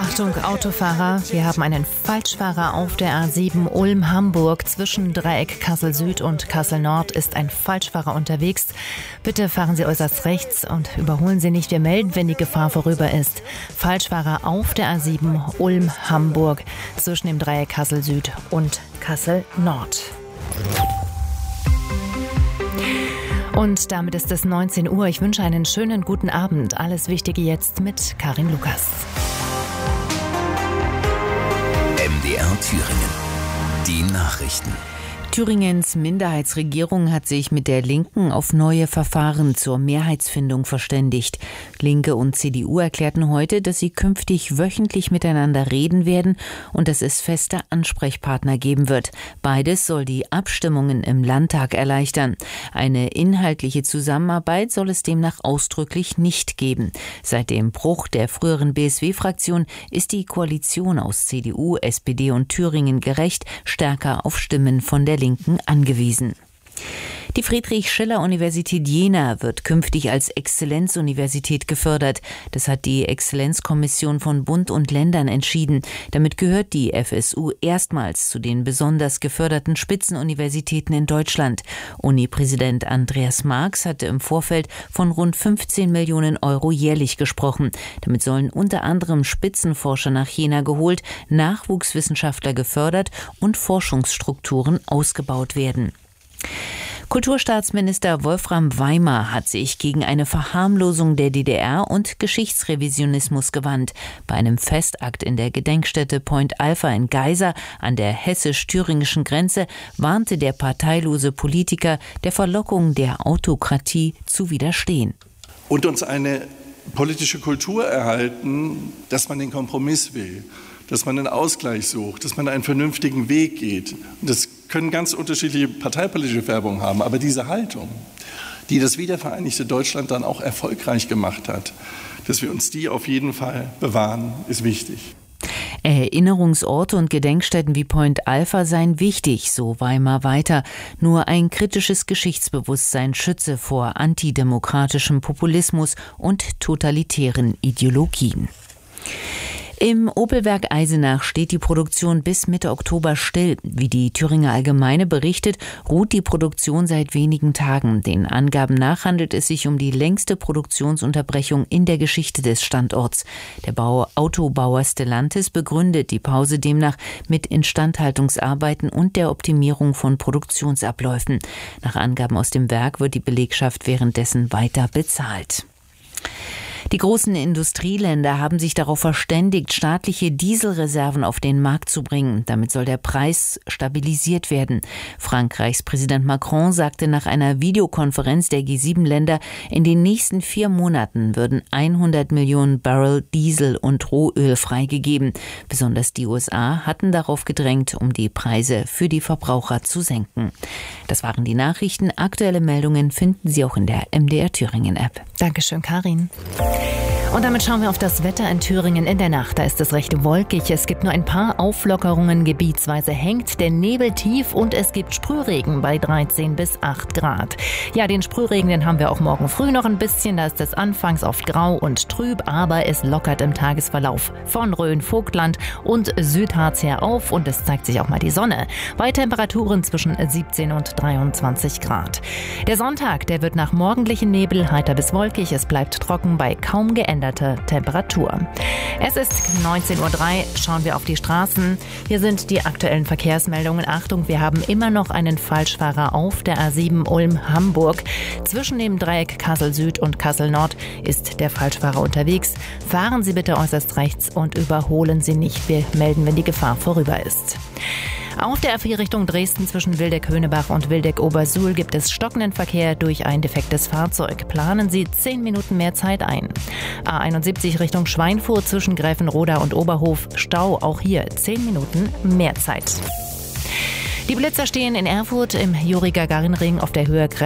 Achtung, Autofahrer, wir haben einen Falschfahrer auf der A7 Ulm-Hamburg. Zwischen Dreieck Kassel-Süd und Kassel-Nord ist ein Falschfahrer unterwegs. Bitte fahren Sie äußerst rechts und überholen Sie nicht. Wir melden, wenn die Gefahr vorüber ist. Falschfahrer auf der A7 Ulm-Hamburg zwischen dem Dreieck Kassel-Süd und Kassel-Nord. Und damit ist es 19 Uhr. Ich wünsche einen schönen guten Abend. Alles Wichtige jetzt mit Karin Lukas. MDR Thüringen. Die Nachrichten. Thüringens Minderheitsregierung hat sich mit der Linken auf neue Verfahren zur Mehrheitsfindung verständigt. Linke und CDU erklärten heute, dass sie künftig wöchentlich miteinander reden werden und dass es feste Ansprechpartner geben wird. Beides soll die Abstimmungen im Landtag erleichtern. Eine inhaltliche Zusammenarbeit soll es demnach ausdrücklich nicht geben. Seit dem Bruch der früheren BSW-Fraktion ist die Koalition aus CDU, SPD und Thüringen gerecht stärker auf Stimmen von der Linken angewiesen. Die Friedrich-Schiller-Universität Jena wird künftig als Exzellenzuniversität gefördert. Das hat die Exzellenzkommission von Bund und Ländern entschieden. Damit gehört die FSU erstmals zu den besonders geförderten Spitzenuniversitäten in Deutschland. Uni-Präsident Andreas Marx hatte im Vorfeld von rund 15 Millionen Euro jährlich gesprochen. Damit sollen unter anderem Spitzenforscher nach Jena geholt, Nachwuchswissenschaftler gefördert und Forschungsstrukturen ausgebaut werden. Kulturstaatsminister Wolfram Weimer hat sich gegen eine Verharmlosung der DDR und Geschichtsrevisionismus gewandt. Bei einem Festakt in der Gedenkstätte Point Alpha in Geisa an der hessisch-thüringischen Grenze warnte der parteilose Politiker, der Verlockung der Autokratie zu widerstehen. Und uns eine politische Kultur erhalten, dass man den Kompromiss will, dass man einen Ausgleich sucht, dass man einen vernünftigen Weg geht. Und das können ganz unterschiedliche parteipolitische Färbungen haben, aber diese Haltung, die das wiedervereinigte Deutschland dann auch erfolgreich gemacht hat, dass wir uns die auf jeden Fall bewahren, ist wichtig. Erinnerungsorte und Gedenkstätten wie Point Alpha seien wichtig, so Weimer weiter. Nur ein kritisches Geschichtsbewusstsein schütze vor antidemokratischem Populismus und totalitären Ideologien. Im Opelwerk Eisenach steht die Produktion bis Mitte Oktober still. Wie die Thüringer Allgemeine berichtet, ruht die Produktion seit wenigen Tagen. Den Angaben nach handelt es sich um die längste Produktionsunterbrechung in der Geschichte des Standorts. Der Autobauer Stellantis begründet die Pause demnach mit Instandhaltungsarbeiten und der Optimierung von Produktionsabläufen. Nach Angaben aus dem Werk wird die Belegschaft währenddessen weiter bezahlt. Die großen Industrieländer haben sich darauf verständigt, staatliche Dieselreserven auf den Markt zu bringen. Damit soll der Preis stabilisiert werden. Frankreichs Präsident Macron sagte nach einer Videokonferenz der G7-Länder, in den nächsten 4 Monaten würden 100 Millionen Barrel Diesel und Rohöl freigegeben. Besonders die USA hatten darauf gedrängt, um die Preise für die Verbraucher zu senken. Das waren die Nachrichten. Aktuelle Meldungen finden Sie auch in der MDR Thüringen App. Dankeschön, Karin. Und damit schauen wir auf das Wetter in Thüringen in der Nacht. Da ist es recht wolkig. Es gibt nur ein paar Auflockerungen. Gebietsweise hängt der Nebel tief und es gibt Sprühregen bei 13 bis 8 Grad. Ja, den Sprühregen, den haben wir auch morgen früh noch ein bisschen. Da ist es anfangs oft grau und trüb, aber es lockert im Tagesverlauf von Rhön, Vogtland und Südharz her auf und es zeigt sich auch mal die Sonne. Bei Temperaturen zwischen 17 und 23 Grad. Der Sonntag, der wird nach morgendlichen Nebel heiter bis wolkig. Es bleibt trocken bei kaum geänderte Temperatur. Es ist 19:03 Uhr. Schauen wir auf die Straßen. Hier sind die aktuellen Verkehrsmeldungen. Achtung, wir haben immer noch einen Falschfahrer auf der A7 Ulm-Hamburg. Zwischen dem Dreieck Kassel-Süd und Kassel-Nord ist der Falschfahrer unterwegs. Fahren Sie bitte äußerst rechts und überholen Sie nicht. Wir melden, wenn die Gefahr vorüber ist. Auf der A4 Richtung Dresden zwischen Wildeck-Höhnebach und Wildeck-Obersuhl gibt es stockenden Verkehr durch ein defektes Fahrzeug. Planen Sie 10 Minuten mehr Zeit ein. A71 Richtung Schweinfurt zwischen Gräfenroda und Oberhof. Stau, auch hier 10 Minuten mehr Zeit. Die Blitzer stehen in Erfurt im Juri-Gagarin-Ring auf der Höhe